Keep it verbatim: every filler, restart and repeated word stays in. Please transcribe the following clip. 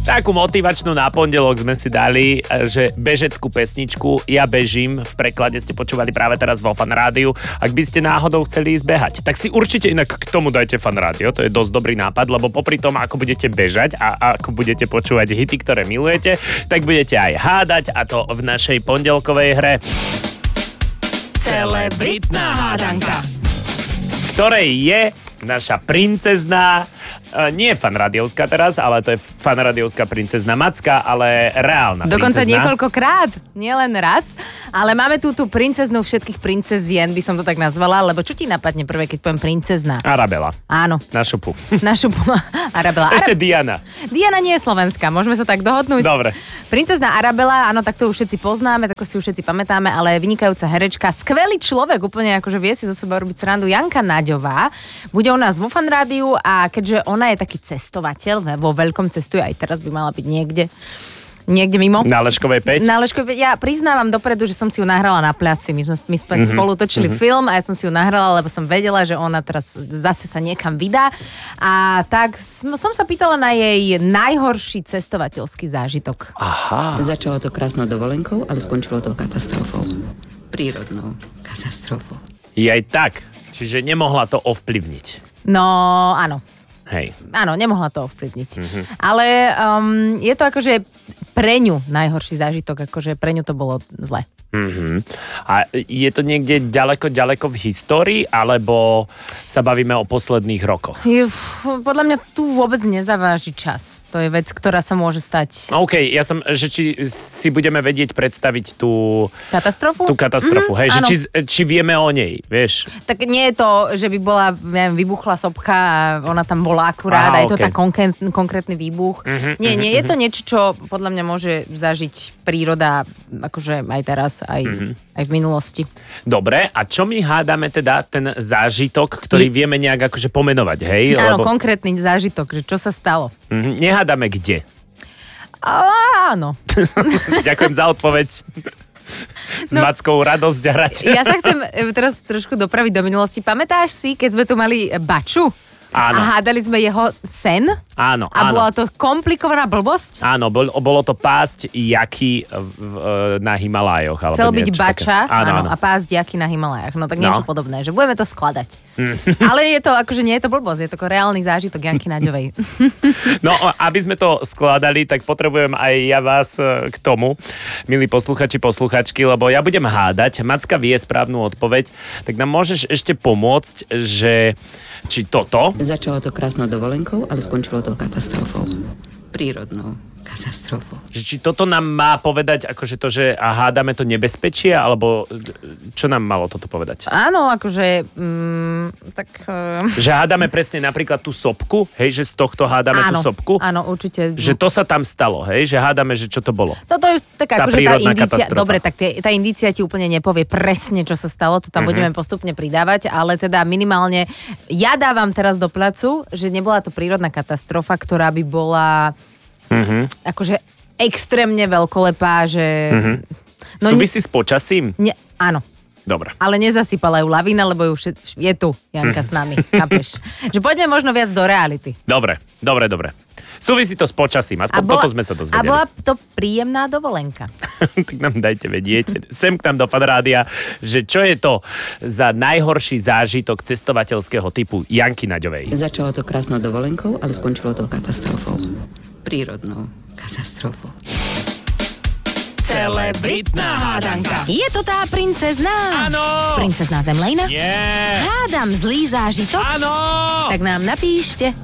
Takú motivačnú na pondelok sme si dali, že bežeckú pesničku Ja bežím, v preklade ste počúvali práve teraz vo Fan Rádiu. Ak by ste náhodou chceli ísť behať, tak si určite inak k tomu dajte Fan Rádio, to je dosť dobrý nápad, lebo popri tom, ako budete bežať a ako budete počúvať hity, ktoré milujete, tak budete aj hádať, a to v našej pondelkovej hre Celebritná hádanka, ktorej je naša princezná, nie fanradiovská teraz, ale to je fanradiovská princezná Macka, ale reálna dokonca princezná. Niekoľkokrát, nielen raz, ale máme tu tú princeznú všetkých princezien, by som to tak nazvala, lebo čo ti napadne prvé, keď poviem princezná? Arabela. Áno. Na šupu. Na šupu. Arabela. Ešte Ara... Diana. Diana nie je slovenská, môžeme sa tak dohodnúť. Dobre. Princezná Arabela, áno, tak to už všetci poznáme, tak to si už všetci pamätáme, ale vynikajúca herečka, skvelý človek, úplne akože vie si zo seba robiť srandu. Janka Naďová bude u nás vo Fan Rádiu a keďže ona je taký cestovateľ, vo veľkom cestuje, aj teraz by mala byť niekde niekde mimo. Na Leškovej päť? Na Leškovej päť. Ja priznávam dopredu, že som si ju nahrala na pláci. My sme, my sme mm-hmm. spolu točili mm-hmm. film a ja som si ju nahrala, lebo som vedela, že ona teraz zase sa niekam vydá. A tak som sa pýtala na jej najhorší cestovateľský zážitok. Aha. Začalo to krásnou dovolenkou, ale skončilo to katastrofou. Prírodnou katastrofou. Je aj tak. Čiže nemohla to ovplyvniť. No, áno. Hej. Áno, nemohla to ovplyvniť. Mm-hmm. Ale um, je to akože pre ňu najhorší zážitok, akože pre ňu to bolo zle. Mm-hmm. A je to niekde ďaleko, ďaleko v histórii, alebo sa bavíme o posledných rokoch? Je, podľa mňa tu vôbec nezaváži čas. To je vec, ktorá sa môže stať. OK, ja som, že či si budeme vedieť predstaviť tú... Katastrofu? Tú katastrofu, mm, hej, že či, áno. či vieme o nej, vieš? Tak nie je to, že by bola, neviem, vybuchla sopka a ona tam bola akurát, Aha, a je to okay. tak konkrét, konkrétny výbuch. Mm-hmm, nie, nie, mm-hmm. je to niečo, čo podľa mňa môže zažiť príroda, akože aj teraz, aj, mm-hmm. aj v minulosti. Dobre, a čo my hádame teda ten zážitok, ktorý je... vieme nejak akože pomenovať, hej? Áno, Lebo... konkrétny zážitok, že čo sa stalo. Mm-hmm. Nehádame kde. Áno. Ďakujem za odpoveď. S no, Mackou radosť a radšej. Ja sa chcem teraz trošku dopraviť do minulosti. Pamätáš si, keď sme tu mali Baču? Áno. A hádali sme jeho sen? Áno, A áno. bola to komplikovaná blbosť? Áno, bol, bolo to pásť jaky v, v, na Himalájoch. Alebo Chcel byť niečo Bača také. Áno, áno. a pásť jaky na Himalájach. No tak niečo No. podobné, že budeme to skladať. Ale je to, akože nie je to blbosť, je to reálny zážitok Janky Naďovej. No, aby sme to skladali, tak potrebujem aj ja vás k tomu, milí posluchači, posluchačky, lebo ja budem hádať. Macka vie správnu odpoveď, tak nám môžeš ešte pomôcť, že či toto... Začalo to krásnou dovolenkou, ale skončilo to katastrofou. Prírodnou katastrofou. Že či toto nám má povedať, akože to, že a hádame to nebezpečie, alebo čo nám malo toto povedať? Áno, akože... Mm, tak... Uh... Že hádame presne napríklad tú sopku, hej, že z tohto hádame áno, tú sopku? Áno, určite. Že to sa tam stalo, hej, že hádame, že čo to bolo? No to je taká, Tá akože tá prírodná indícia... katastrofa. Dobre, tak tie, tá indícia ti úplne nepovie presne, čo sa stalo, to tam mm-hmm. budeme postupne pridávať, ale teda minimálne ja dávam teraz do placu, že nebola to prírodná katastrofa, ktorá by bola mm-hmm. akože extrémne veľkolepá, že... Mm-hmm. No, súvisí s počasím? Ne, áno. Dobre. Ale nezasypala ju lavína, lebo ju všet, je tu Janka s nami, chápeš? Že poďme možno viac do reality. Dobre, dobre, dobre. Súvisí to s počasím, aspoň bola, toto sme sa dozvedeli. A bola to príjemná dovolenka. Tak nám dajte vedieť, sem k nám do Fan Rádia, že čo je to za najhorší zážitok cestovateľského typu Janky Naďovej. Začalo to krásnou dovolenkou, ale skončilo to katastrofou. Prírodnou katastrofou. Celebritná hádanka. Je to tá princezná? Áno! Princezná Zemlejna? Nie! Hádam zlý zážitok? Áno! Tak nám napíšte.